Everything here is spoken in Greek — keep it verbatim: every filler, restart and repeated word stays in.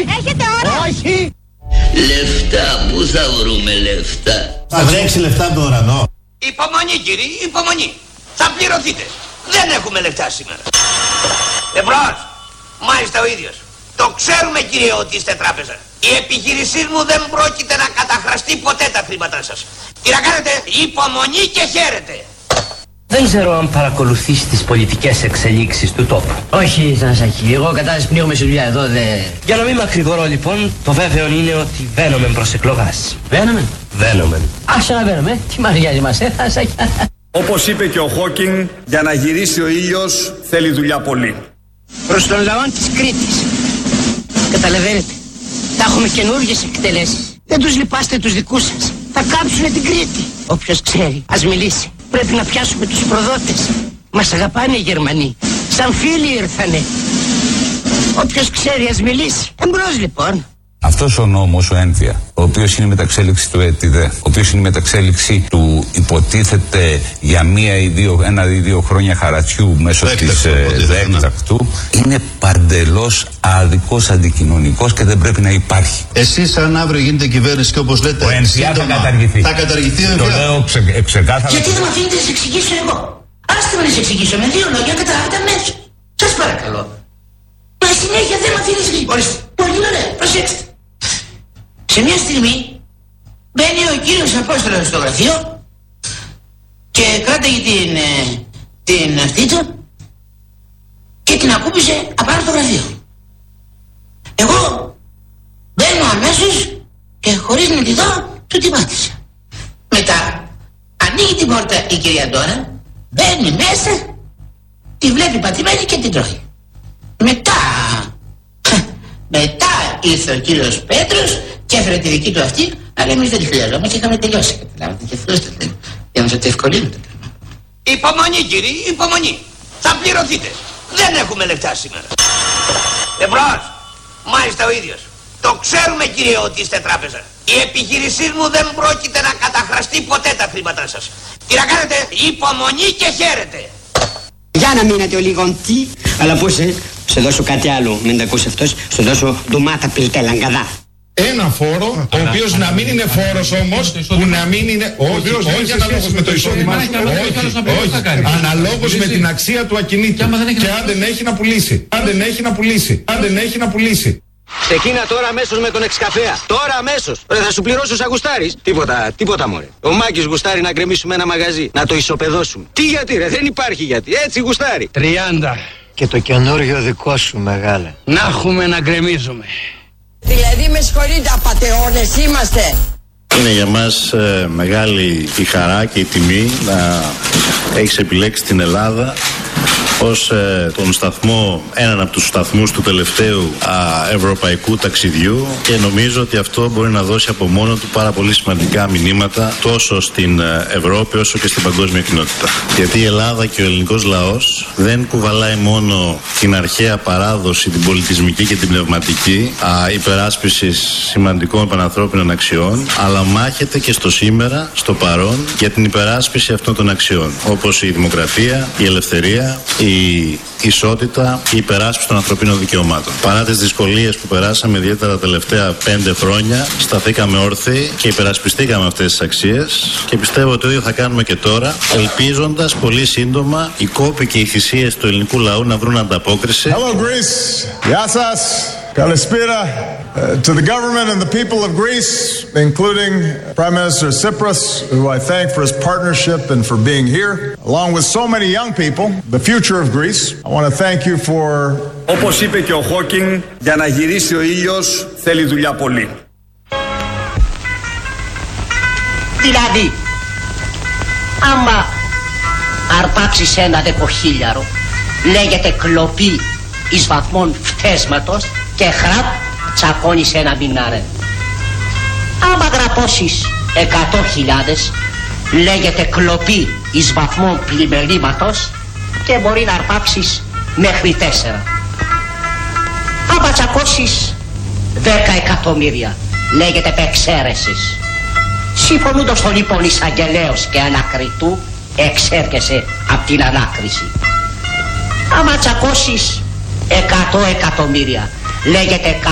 Έχετε ώρα. Όχι. Λεφτά, πού θα βρούμε λεφτά? Θα βρέξει λεφτά από τον ουρανό. Υπομονή κύριε, υπομονή. Θα πληρωθείτε. Δεν έχουμε λεφτά σήμερα. Εμπρός. Μάλιστα ο ίδιος. Το ξέρουμε κύριε ότι είστε τράπεζα. Η επιχείρησή μου δεν πρόκειται να καταχραστεί ποτέ τα χρήματά σας. Τι να κάνετε? Υπομονή και χαίρετε. Δεν ξέρω αν παρακολουθείς τις πολιτικές εξελίξεις του τόπου. Όχι, Θανασάκη, εγώ κατάσταση πνίγομαι σε δουλειά εδώ, δε... Για να μην μακρηγορώ λοιπόν, το βέβαιο είναι ότι βαίνομαι προς εκλογάς. Βαίνομαι. Βαίνομαι. Άσε να βαίνομαι, τι μας νοιάζει μας, ε, Θανασάκη. Όπως είπε και ο Χόκινγκ, για να γυρίσει ο ήλιος θέλει δουλειά πολύ. Προς τον λαό της Κρήτης. Καταλαβαίνετε, θα έχουμε καινούργιες εκτελέσεις. Δεν τους λυπάστε τους δικούς σας. Θα κάψουνε την Κρήτη. Όποιος ξέρει, ας μιλήσει. Πρέπει να πιάσουμε τους προδότες. Μας αγαπάνε οι Γερμανοί. Σαν φίλοι ήρθανε. Όποιος ξέρει ας μιλήσει. Εμπρός λοιπόν. Αυτός ο νόμος, ο ένφια, ο οποίος είναι η μεταξέλιξη του ΕΤΙΔΕ, ο οποίος είναι η μεταξέλιξη του υποτίθεται για μία ή δύο, ένα ή δύο χρόνια χαρατσιού μέσω της δέκτακτου, είναι παντελώς άδικος, αντικοινωνικός και δεν πρέπει να υπάρχει. Εσείς αν αύριο γίνεται κυβέρνηση και όπως λέτε, ο ένφια θα καταργηθεί. Θα καταργηθεί ο ένφια. Το λέω ξε, ξεκάθαρα. Γιατί δεν με αφήνετε να σας εξηγήσω εγώ? Άστε με να σας εξηγήσω με δύο λόγια, καταλάβετε αμέσως. Σας παρακαλώ. Μα συνέχεια δεν με αφήνεις γρήγορα. Πολύ ωραία, προσέξτε. Σε μια στιγμή μπαίνει ο κύριος Απόστολος στο γραφείο και κράταγε την, ε, την αυτή του και την ακούμπησε απάνω στο γραφείο. Εγώ μπαίνω αμέσως και χωρίς να τη δω του την πάτησα. Μετά ανοίγει την πόρτα η κυρία Ντόρα, μπαίνει μέσα, τη βλέπει πατημένη και την τρώει. Μετά, μετά ήρθε ο κύριος Πέτρος και έφερε τη δική του αυτή, αλλά εμείς δεν τη χρειαζόμαστε και είχαμε τελειώσει. Καταλάβατε και αυτό το θέμα. Για να σας το ευκολύνω το θέμα. Υπομονή κύριε, υπομονή. Θα πληρωθείτε. Δεν έχουμε λεφτά σήμερα. Εμπρός. Μάλιστα ο ίδιος. Το ξέρουμε κύριε ότι είστε τράπεζα. Η επιχείρησή μου δεν πρόκειται να καταχραστεί ποτέ τα χρήματά σας. Τι να κάνετε? Υπομονή και χαίρετε. Για να μείνετε ο λίγον τι, αλλά πώς ε, σε δώσω κάτι άλλο, μην τα ακούσει αυτός, σε δώσω ντομάτα πιλτέλαγκαδά. Ένα φόρο, ο οποίος να μην είναι φόρος όμως, που να μην είναι. Όχι, όχι αναλόγως με το εισόδημα. Όχι, αναλόγως με την αξία του ακινήτου. Και αν δεν έχει να πουλήσει. Αν δεν έχει να πουλήσει. Αν δεν έχει να πουλήσει. Ξεκίνα τώρα αμέσως με τον εξκαφέα. Τώρα αμέσως. Ρε, θα σου πληρώσω σαν γουστάρεις. Τίποτα, τίποτα μωρέ. Ο Μάκης γουστάρει να γκρεμίσουμε ένα μαγαζί. Να το ισοπεδώσουμε. Τι γιατί ρε, δεν υπάρχει γιατί. Έτσι γουστάρει. Τριάντα. Και το καινούριο δικό σου μεγάλε. Να έχουμε να γκρεμίζουμε. Δηλαδή με συγχωρείτε, απατεώνες είμαστε. Είναι για μας ε, μεγάλη η χαρά και η τιμή να έχεις επιλέξει την Ελλάδα ως ε, τον σταθμό, έναν από τους σταθμούς του τελευταίου α, ευρωπαϊκού ταξιδιού, και νομίζω ότι αυτό μπορεί να δώσει από μόνο του πάρα πολύ σημαντικά μηνύματα τόσο στην Ευρώπη όσο και στην παγκόσμια κοινότητα. Γιατί η Ελλάδα και ο ελληνικός λαός δεν κουβαλάει μόνο την αρχαία παράδοση, την πολιτισμική και την πνευματική α, υπεράσπισης σημαντικών πανανθρώπινων αξιών, αλλά μάχεται και στο σήμερα, στο παρόν, για την υπεράσπιση αυτών των αξιών, όπως η δημοκρατία, η ελευθερία, η ισότητα και η υπεράσπιση των ανθρωπίνων δικαιωμάτων. Παρά τις δυσκολίες που περάσαμε, ιδιαίτερα τα τελευταία πέντε χρόνια, σταθήκαμε όρθιοι και υπερασπιστήκαμε αυτές τις αξίες, και πιστεύω ότι το ίδιο θα κάνουμε και τώρα, ελπίζοντας πολύ σύντομα οι κόποι και οι θυσίες του ελληνικού λαού να βρουν ανταπόκριση. Hello Greece, Γεια σας, καλησπέρα. Uh, to the government and the people of Greece, including Prime Minister Tsipras, who I thank for his partnership and for being here, along with so many young people, the future of Greece. I want to thank you for... Όπως είπε και ο Χόκινγκ, για να γυρίσει ο ήλιος θέλει δουλειά πολύ. Δηλαδή, άμα αρπάξεις ένα δεκοχίλιαρο, λέγεται κλοπή εις βαθμών φτέσματος και χραπ τσακώνεις ένα μηνάρε. Άμα γραπώσεις εκατό χιλιάδες, λέγεται κλοπή εις βαθμών πλημελήματος και μπορεί να αρπάξεις μέχρι τέσσερα. Άμα τσακώσεις δέκα εκατομμύρια, λέγεται επεξαίρεσης. Συμφωνούντος το λοιπόν εισαγγελέος και ανακριτού, εξέρχεσαι από την ανάκριση. Άμα τσακώσεις εκατό εκατομμύρια, λέγεται